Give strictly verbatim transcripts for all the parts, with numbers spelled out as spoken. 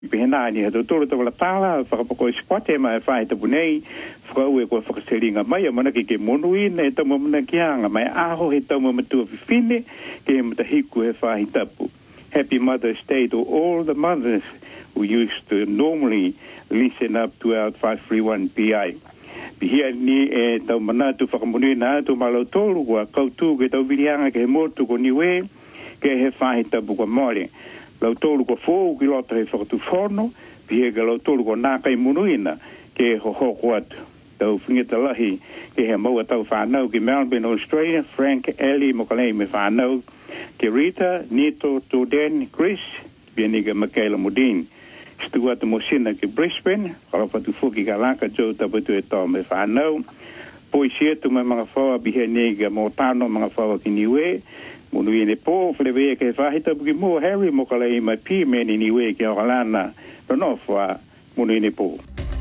Pehena ni hado tolo to la tala fa ko spot e mai fa te bunei fa we ko fa selinga mai mana ki ke monui ne to mo na kianga mai aho he to mo tu fine ke mo te hiku e fa hitapu. Happy Mother's Day to all the mothers who used to normally listen up to our five three one P I. Pihia ni e to mana tu fa monui na tu malo tolu ko kautu ke to vilianga ke mo tu ko niwe ke he fa hitapu ko mole. Lau tolu ko fōu ki lota he whakatu whono, pihe ka lau tolu ko nākai munuina ke ho hoko atu. Tau whingeta lahi ke he maua tau whanau ki Melbourne, Australia, Frank, Ellie, mokalei me whanau, ke Rita, Nito, Toden, Chris, pihe ka Michaela Modine. Stu atu mo sina ke Brisbane, kala whatu whuki ka laka Joe tapatu e tau me whanau. Poi sia tu me mga whaua pihe ka mo tano mga whaua ki niwe, Munu ine po flewe ke fahita buki mo Harry mo kala i mai pi meni ni we ke okalana no fa munu ine po.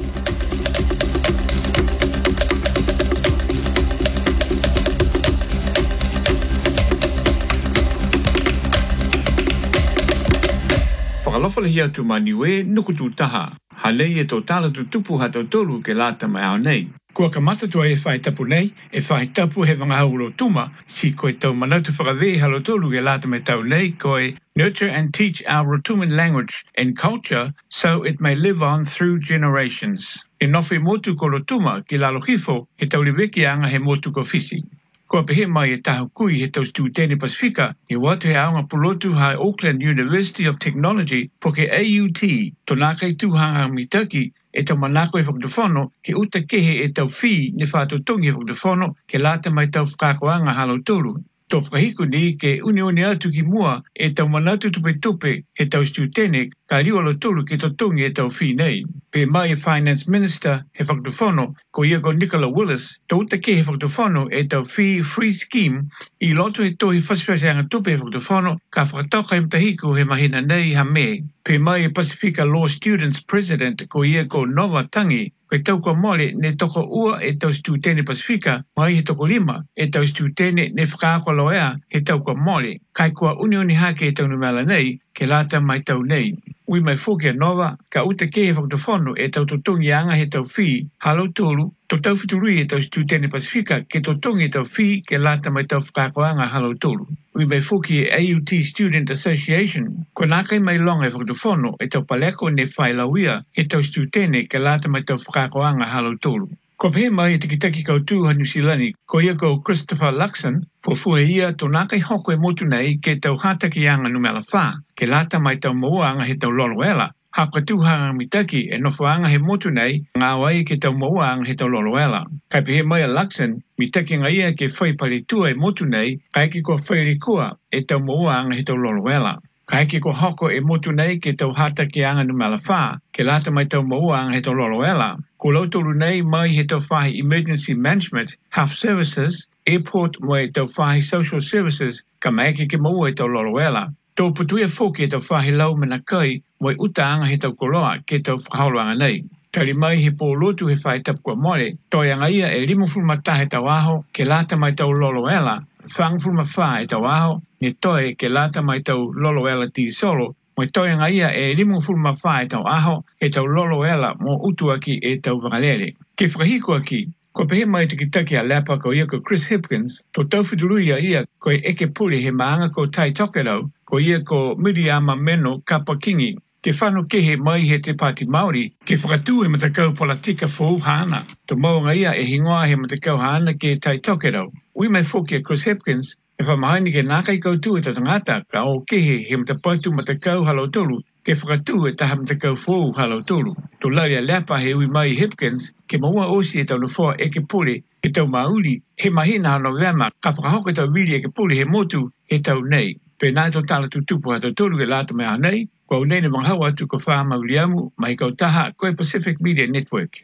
Whakalofale hia tu mani we nuku tu taha. Halei e tō tala tu tupu hato tolu ke lata mai au nei. Kua ka matatua e whai tapu nei, e whai tapu he mga hauro tuma, si koe tau manatu whakawe halo tolu ke lata me tau nei, koe nurture and teach our Rotuman language and culture so it may live on through generations. E nofi motu ko Rotuma ki lalo hifo, he tau liweki anga he motu ko fisi. Kua pehe mai e tahu kui he tau stutene Pasifika, e watu he aonga pulotu hai Auckland University of Technology, po ke A U T, tonaka i tuhanga mitaki, e tau manako e whakatuwhono, ke uta kehe e tau whi ne whātutongi e whakatuwhono, ke lata mai tau whakakoanga halo tolu. Tō whakahiku ni ke uni uni atu ki mua e tau manatu tupe tupe he tau stutene, ka riwalo tolu ke totongi e tau whi nei. Pe mai e Finance Minister he whakatuwhono, ko ia ko Nicola Willis, tō uta kehe whakatuwhono e tau whi free scheme, i loto he tohi whasipasianga tupe he whakatuwhono, ka whakatauka e mtahiku he mahina nei ha me. Pe mai e Pacifica Law Students President, ko ia ko Nova Tangi, koe tau kua mole ne toko ua e tau stutene Pasifika, mai he toko lima e tau stutene ne whakaako loea he tau kua mole. Kai kua uni uni hake e tau numela nei, ke lata mai tau nei. Ui mai fōkia nova, ka uta kehe whakatuwhono e tau totongi anga he tau whi, halo tolu, to tau whiturui e tau stutene Pasifika ke totongi e tau whi ke lata mai tau whakaako anga halo tolu. Ui mai fōki e A U T Student Association, ko nākai mai longa e whakatuwhono e tau paleko ne whailawia e tau stutene ke lata mai tau whakaako anga halo tolu. Ko pehe mai e tikitaki kautu ha New Zealand, ko ia ko Christopher Luxon, po fue ia to nākai hoko e motu nei ke tau hataki anga numela whā, ke lata mai tau maua anga he tau loloela. Haka tuhanga mitaki e nofo anga he motu nei, ngā wai ke tau maua anga he tau loloela. Kai pehe mai a Luxon, mitaki nga ia ke whai palitua e motu nei, kai ki ko whai rikua e tau maua anga he tau loloela. Kai ki ko hoko e motu nei ke tau hataki anga numela whā, ke lata mai tau maua anga he tau loloela. Ko lautoru nei mai he tau whahi Emergency Management, Health Services, Airport mo e tau whahi Social Services, ka mai ke ke maua e tau loloela. Tō putuia fōki e tau whahi lau mana kai, mo e uta anga he tau koloa ke tau whakaoloanga nei. Tari mai he pō lotu he whai tapu kua more, toi anga ia e rimu fulmata he tau aho, ke lata mai tau loloela, whang fulma wha e tau aho, ne toi ke lata mai tau loloela ti solo, mo toi anga ia e rimu fulma wha e tau aho, e tau loloela mo utu aki e tau wangalere. Ke whakahiko aki, ko pehe mai te kitaki a lapa ko ia ko Chris Hipkins, to tau whiturui a ia ko e eke puri he maanga ko Tai Tokerau, ko ia ko Miriama Meno Kapakingi, ke whanu kehe mai he te Pāti Māori, ke whakatū he matakau politika fōu hana. To maunga ia e hingoa he matakau hana ke Tai Tokerau. Ui mai whoki a Chris Hipkins, e whamahaini ke nākai koutu e tatangata ka o kehe he matapaitu matakau halo tolu, ke whakatū e taha matakau fōu halo tolu. To lauri a lepa he ui mai Hipkins, ke maua osi e tau nufoa e ke pule, e tau mauri, he mahina hano wema, ka whakahoka tau wiri e ke pule he motu e tau nei. Pe nai tō tala tutupu hato tolu e lata mea nei, kua unei ne manghau atu ko wha mauriamu, mai kau taha koe Pacific Media Network.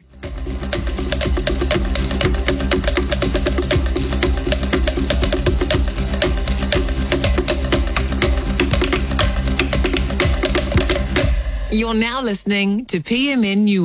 You're now listening to P M N News.